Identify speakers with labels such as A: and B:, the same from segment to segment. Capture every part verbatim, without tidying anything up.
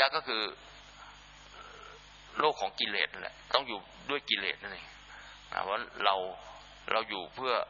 A: ก็คือโลกของกิเลสนั่นแหละต้องอยู่ด้วยกิเลสนั่นเองนะว่าเราเราอยู่เพื่อ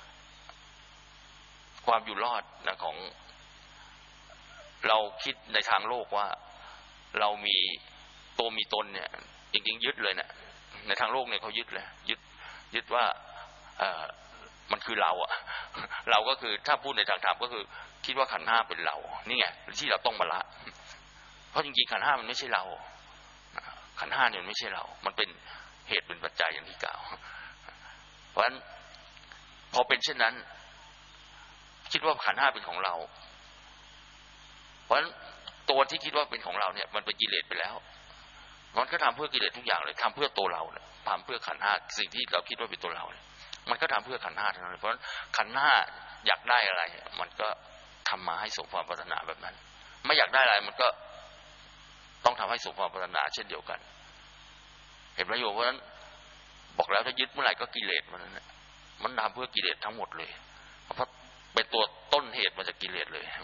A: ความอยู่รอดนะของเราคิดในทางโลกว่าเรามีตัวมีตนเนี่ยจริงๆยึดเลยนะในทางโลกเนี่ยเขายึดเลยยึดยึดว่าเอ่อมันคือเราอะเราก็คือถ้าพูดในทางธรรมก็คือคิดว่าขันธ์ห้าเป็นเรานี่ไงที่เราต้องมาละเพราะจริงๆขันธ์ห้ามันไม่ใช่เราขันธ์ห้าเนี่ยมันไม่ใช่เรามันเป็นเหตุเป็นปัจจัยอย่างที่กล่าวเพราะฉะนั้นพอเป็นเช่นนั้นคิดว่าขันธ์ห้าเป็นของเราเพราะฉะนั้นตัวที่คิดว่าเป็นของเราเนี่ยมันเป็นกิเลสไปแล้วมันก็ทำเพื่อกิเลสทุกอย่างเลยทำเพื่อตัวเราเนี่ยทำเพื่อขันธ์ห้าสิ่งที่เราคิดว่าเป็นตัวเราเนี่ยมันก็ทำเพื่อขันธ์ห้าทั้งนั้นเพราะฉะนั้นขันธ์ห้าอยากได้อะไรมันก็ทำมาให้สมความปรารถนาแบบนั้นไม่อยากได้อะไรมันก็ต้องทำให้สมความปรารถนาเช่นเดียวกันเห็นประโยชน์เพราะฉะนั้นบอกแล้วถ้ายึดเมื่อไหร่ก็กิเลสมันนั้นมันทำเพื่อกิเลสทั้งหมดเลยเพราะเป็นตัวต้นเหตุมาจากกิเลสเลย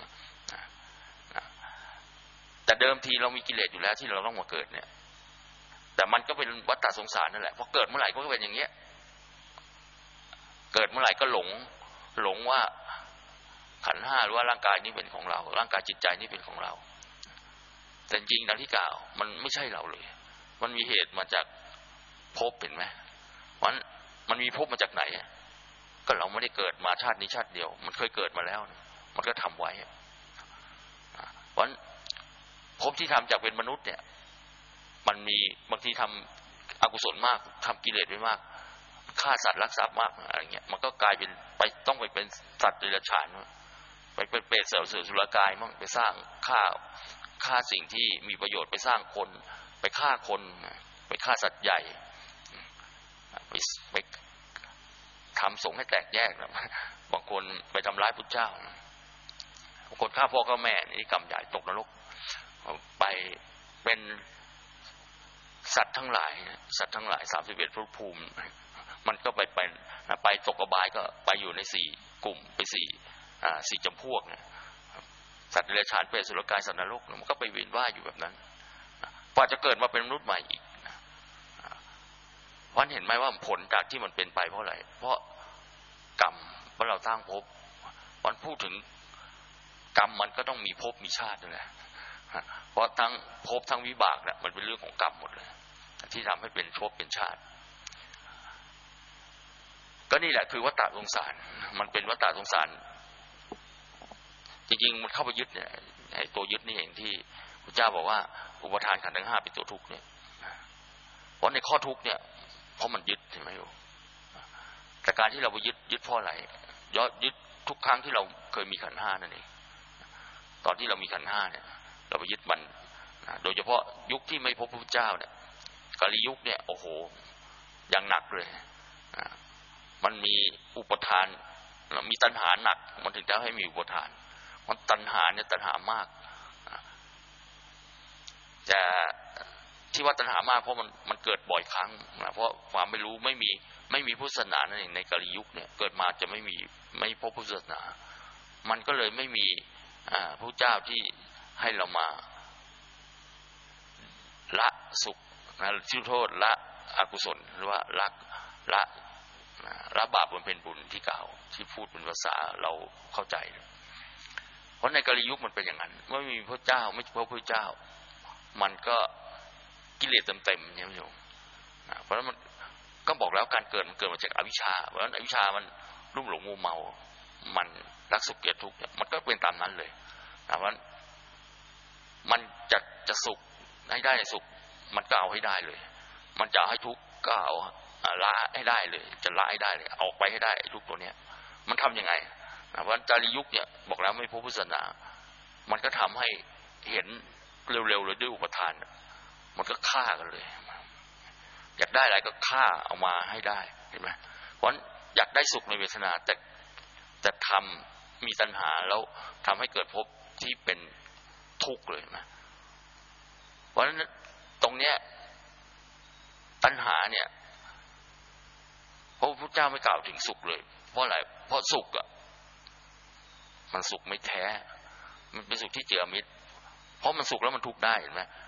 A: แต่เดิมทีเรามีกิเลสอยู่แล้วที่เราต้องมาเกิดเนี่ยแต่มันก็เป็นวัฏฏะสงสารนั่นแหละพอเกิดเมื่อไหร่ก็เป็นอย่างเงี้ยเกิดเมื่อไหร่ก็หลงหลงว่าขันธ์ห้าหรือว่าร่างกายนี้เป็นของเราร่างกายจิตใจนี้เป็นของเราแต่จริงดังที่กล่าวมันไม่ใช่เราเลยมันมีเหตุมาจากภพเห็นไหมมันมันมีภพมาจากไหนก็เราไม่ได้เกิดมาชาตินี้ชาติเดียวมันเคยเกิดมาแล้วมันก็ทำไว้เพราะภพที่ทำจากเป็นมนุษย์เนี่ยมันมีบางทีทำอกุศลมากทำกิเลสไว้มากฆ่าสัตว์ลักทรัพย์มากอะไรเงี้ยมันก็กลายเป็นไปต้องไปเป็นสัตว์เดรัจฉานไปเป็นเปรตเสือเสือสุรกายมั่งไปสร้างฆ่าฆ่าสิ่งที่มีประโยชน์ไปสร้างคนไปฆ่าคนไปฆ่าสัตว์ใหญ่ไปไปทำสงฆ์ให้แตกแยกนะบางคนไปทำร้ายพุทธเจ้าบางคนฆ่าพ่อฆ่าแม่นี่กรรมใหญ่ตกนรกไปเป็นสัตว์ทั้งหลายสัตว์ทั้งหลายสามสิบเอ็ดภพภูมิมันก็ไปไปไปตกอบายก็ไปอยู่ในสี่กลุ่มไปสี่อ่าสี่จำพวกเนี่ยสัตว์เดรัจฉานเปรตอสุรกายสัตว์นรกมันก็ไปเวียนว่ายอยู่แบบนั้นพอจะเกิดมาเป็นมนุษย์ใหม่อีกเพราะเห็นไหมว่าผลจากที่มันเป็นไปเพราะอะไรเพราะกรรมเพราะเราสร้างภพมันพูดถึงกรรมมันก็ต้องมีภพมีชาตินั่นแหละเพราะทั้งภพทั้งวิบากเนี่ยมันเป็นเรื่องของกรรมหมดเลยที่ทำให้เป็นภพเป็นชาติก็นี่แหละคือวัฏฏะสงสารมันเป็นวัฏฏะสงสารจริงๆมันเข้าไปยึดเนี่ยไอ้ตัวยึดนี่เองที่พระเจ้าบอกว่าอุปทานขันธ์ทั้งห้าเป็นตัวทุกข์เนี่ยเพราะในข้อทุกข์เนี่ยเพราะมันยึดใช่ไหมโยมแต่การที่เราไปยึดยึดเพราะอะไรย้อนยึดทุกครั้งที่เราเคยมีขันธ์ห้านั่นเองตอนที่เรามีขันธ์ห้าเนี่ยเราไปยึดมันโดยเฉพาะยุคที่ไม่พบพระพุทธเจ้าเนี่ยกาลียุคเนี่ยโอ้โหอย่างหนักเลยมันมีอุปทานมีตัณหาหนักมันถึงจะให้มีอุปทานมันตัณหาเนี่ยตัณหามากแต่ที่ว่าตัณหามากเพราะมันมันเกิดบ่อยครั้งนะเพราะความไม่รู้ไม่มีไม่มีพุทธศาสนานั่นเองในกาลียุคเนี่ยเกิดมาจะไม่มีไม่พบพุทธศาสนามันก็เลยไม่มีพระเจ้าที่ให้เรามาละสุขนะชื่อโทษละอกุศลหรือว่าละละละบาปบำเพ็ญบุญที่กล่าวที่พูดเป็นภาษาเราเข้าใจเพราะในกาลียุคมันเป็นอย่างนั้นเมื่อไม่มีพระเจ้าไม่พบพระเจ้ามันก็กิเลสเต็มๆใช่ไหมโยมเพราะฉะนั้นมันก็บอกแล้วการเกิดมันเกิดมาจากอวิชชาเพราะฉะนั้นอวิชชามันรุ่มหลงมัวเมามันรักสุขเกลียดทุกข์มันก็เป็นตามนั้นเลยเพราะฉะนั้นมันจะจะสุขให้ได้สุขมันก็เอาให้ได้เลยมันจะให้ทุกข์ก็เอาละให้ได้เลยจะละให้ได้เลยออกไปให้ได้ทุกตัวเนี้ยมันทํำยังไงเพราะฉะนั้นจารียุคเนี่ยบอกแล้วไม่พบพุทธศาสนามันก็ทำให้เห็นเร็วๆเลยด้วยอุปทานมันก็ฆ่ากันเลยอยากได้อะไรก็ฆ่าเอามาให้ได้เห็นไหมเพราะอยากได้สุขในเวทนาแต่จะทำมีตัณหาแล้วทำให้เกิดภพที่เป็นทุกข์เลยนะเพราะฉะนั้นตรงเนี้ยตัณหาเนี่ยพระพุทธเจ้าไม่กล่าวถึงสุขเลยเพราะอะไรเพราะสุขอ่ะมันสุขไม่แท้มันเป็นสุขที่เจือมิตรเพราะมันสุขแล้วมันทุกข์ได้เห็นไหม